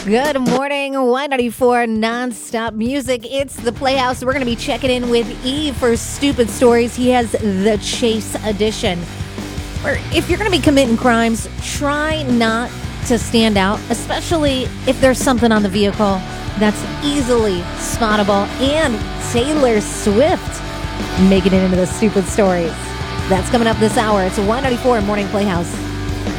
Good morning, 194 nonstop music. It's the Playhouse. We're going to be checking in with Eve for Stupid Stories. He has the Chase edition. Or if you're going to be committing crimes, try not to stand out, especially if there's something on the vehicle that's easily spottable. And Taylor Swift making it into the Stupid Stories. That's coming up this hour. It's 194 Morning Playhouse.